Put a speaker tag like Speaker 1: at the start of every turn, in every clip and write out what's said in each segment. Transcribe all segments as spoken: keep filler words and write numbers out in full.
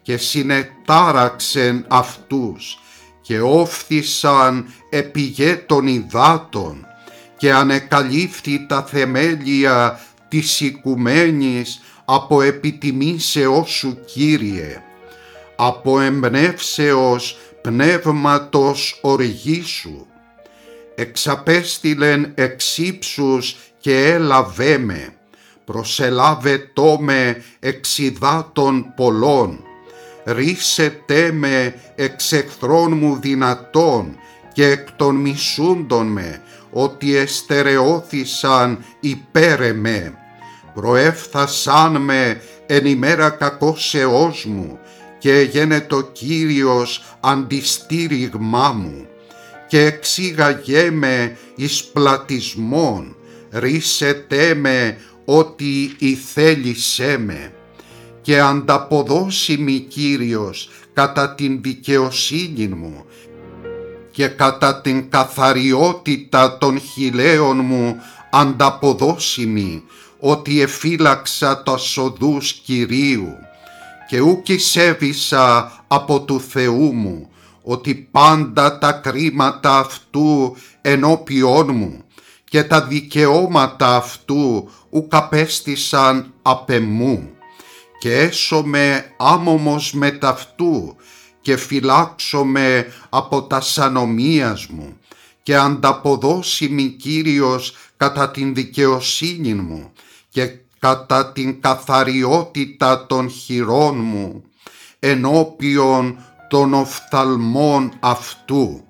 Speaker 1: και συνετάραξεν αυτούς και όφθησαν επί γε των υδάτων και ανεκαλύφθη τα θεμέλια της οικουμένης από επιτιμήσεώς σου, Κύριε, από εμπνεύσεως πνεύματος οργήσου. Εξαπέστειλεν εξ ύψους και έλαβέ με, προσελάβετό με εξ υδάτων πολλών. Ρίσετε με εξ εχθρών μου δυνατών και εκ των μισούντων με, ότι εστερεώθησαν υπέρ εμέ. Προέφθασαν με εν ημέρα κακώσεώς μου και γένετο Κύριος αντιστήριγμά μου. Και εξήγαγέ με εις πλατισμόν, ρίσετε με ότι ηθέλησέ με. Και ανταποδώσει Κύριος κατά την δικαιοσύνη μου και κατά την καθαριότητα των χειλαίων μου ανταποδώσει ότι εφύλαξα τα οδούς Κυρίου και ούκ εισέβησα από του Θεού μου, ότι πάντα τα κρίματα αυτού ενώπιόν μου και τα δικαιώματα αυτού ουκ απέστησαν απ' εμού. Και έσωμαι άμωμος με ταυτού και φυλάξομαι από τα σανομίας μου και ανταποδώσει μη Κύριος κατά την δικαιοσύνη μου και κατά την καθαριότητα των χειρών μου ενώπιον των οφθαλμών αυτού.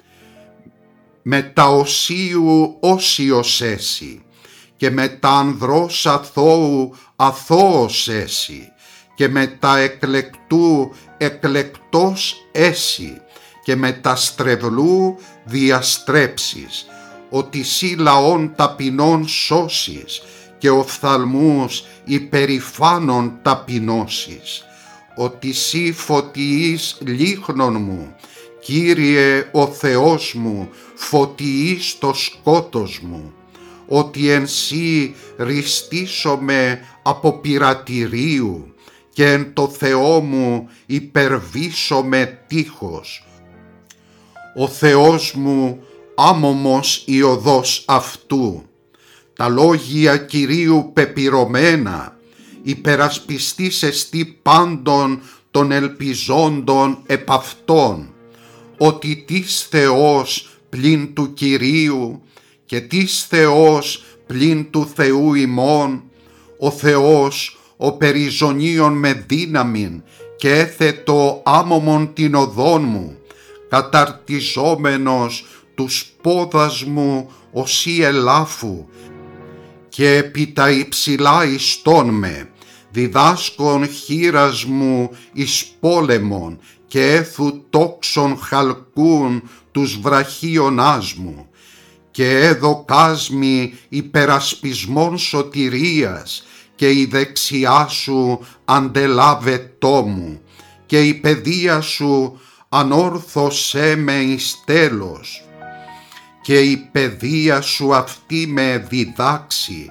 Speaker 1: Με τα οσίου όσιος έσυ και με τα ανδρός αθώου αθώος έσυ και με τα εκλεκτού εκλεκτός έσυ και με τα στρεβλού διαστρέψεις, ότι σύ λαών ταπεινών σώσεις και οφθαλμούς υπερηφάνων ταπεινώσεις, ότι σύ φωτιείς λίχνον μου, Κύριε ο Θεός μου, φωτιείς το σκότος μου, ότι εν σύ ριστήσομαι από πειρατηρίου και εν το Θεό μου υπερβήσομαι τείχος. Ο Θεός μου άμωμος η οδός αυτού, τα λόγια Κυρίου πεπυρωμένα, υπερασπιστής εστί πάντων των ελπιζόντων επ' αυτόν, ότι τις Θεός πλην του Κυρίου και τις Θεός πλην του Θεού ημών, ο Θεός ο περιζωνίων με δύναμην και έθετο άμωμον την οδόν μου, καταρτιζόμενος τους πόδας μου οσί ελάφου και επί τα υψηλά ιστών με, διδάσκων χείρας μου εις πόλεμον και έθου τόξων χαλκούν τους βραχίονάς μου και έδωκάς μη υπερασπισμών σωτηρίας και η δεξιά σου αντελάβετό μου και η παιδεία σου ανόρθωσέ με εις τέλος και η παιδεία σου αυτή με διδάξει,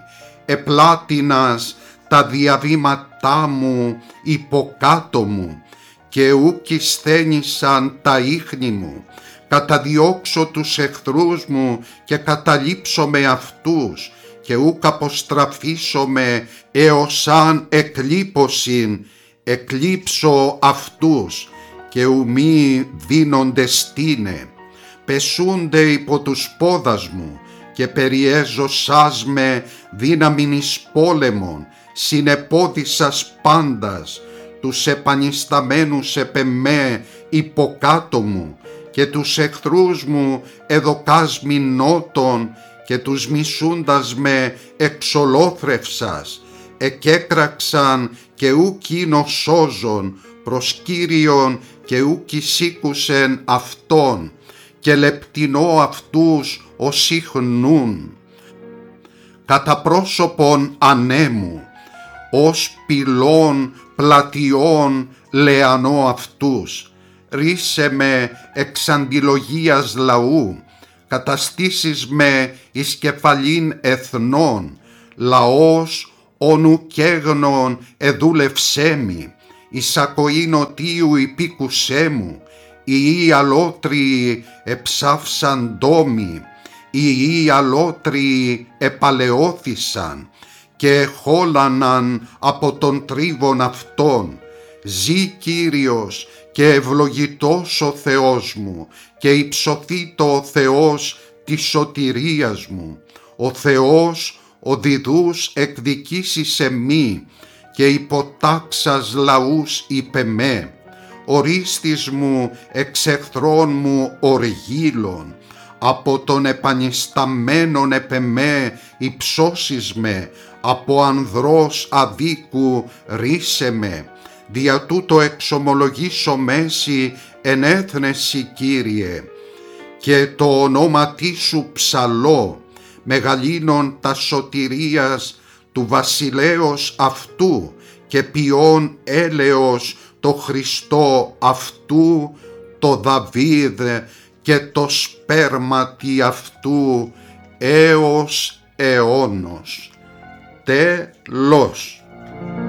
Speaker 1: επλάτινας τα διαβήματά μου υποκάτω μου και ούκ εισθένησαν τα ίχνη μου, καταδιώξω τους εχθρούς μου και καταλήψω με αυτούς και ούκ αποστραφήσω με έως αν εκλείπωσιν, εκλείψω αυτούς και ουμή δίνονται στήνε, πεσούνται υπό τους πόδας μου και περιέζωσάς με δύναμιν εις πόλεμον, συνεπόδισας πάντας, τους επανισταμένους επ' εμέ υποκάτω μου και τους εχθρούς μου εδωκάς μη νότων και τους μισούντας με εξολόθρευσας, εκέκραξαν και ούκ είναι σώζον προς Κύριον και ούκ εισήκουσεν αυτόν και λεπτινώ αυτούς ως ίχνουν. Κατά πρόσωπον ανέμου, ως πυλών πλατιών λεανώ αυτούς, ρίσε με εξ αντιλογίας λαού, καταστήσεις με εις κεφαλήν εθνών, λαός ον ουκ έγνον εδούλευσέ μη, εισακοή νοτίου υπήκουσέ μου, οι αλότριοι εψάφσαν ντόμοι, οι αλότριοι επαλαιώθησαν και χόλαναν από τον τρίβον αυτόν. Ζή Κύριος και ευλογητός ο Θεός μου και υψωθήτω ο Θεός της σωτηρίας μου. Ο Θεός ο διδούς εκδικήσεις εμεί και υποτάξας λαούς είπε με. Ορίστης μου εξ εχθρών μου οργύλων, από τον επανισταμένον επεμέ υψώσεις με, από ανδρός αδίκου ρίσε με. Δια τούτο εξομολογήσω μέση εν έθνεση Κύριε, και το ονόματί σου ψαλώ, μεγαλύνων τα σωτηρίας του βασιλέως αυτού και ποιόν έλεος το Χριστό αυτού, το Δαβίδ και το σπέρματι αυτού έως αιώνος. Τέλος.